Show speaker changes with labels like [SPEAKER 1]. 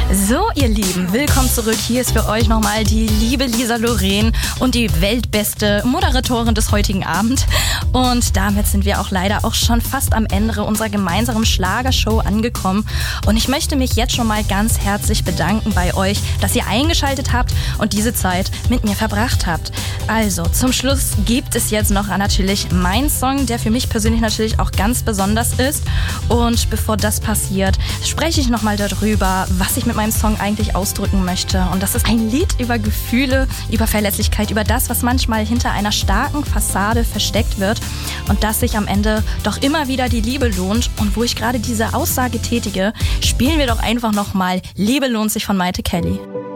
[SPEAKER 1] So, ihr Lieben, willkommen zurück. Hier ist für euch nochmal die liebe Lisa Loren und die weltbeste Moderatorin des heutigen Abends. Und damit sind wir auch leider auch schon fast am Ende unserer gemeinsamen Schlagershow angekommen. Und ich möchte mich jetzt schon mal ganz herzlich bedanken bei euch, dass ihr eingeschaltet habt und diese Zeit mit mir verbracht habt. Also, zum Schluss gibt es jetzt noch natürlich meinen Song, der für mich persönlich natürlich auch ganz besonders ist. Und bevor das passiert, spreche ich nochmal darüber, was ich mit meinem Song eigentlich ausdrücken möchte. Und das ist ein Lied über Gefühle, über Verletzlichkeit, über das, was manchmal hinter einer starken Fassade versteckt wird und dass sich am Ende doch immer wieder die Liebe lohnt. Und wo ich gerade diese Aussage tätige, spielen wir doch einfach nochmal Liebe lohnt sich von Mayte Kelly.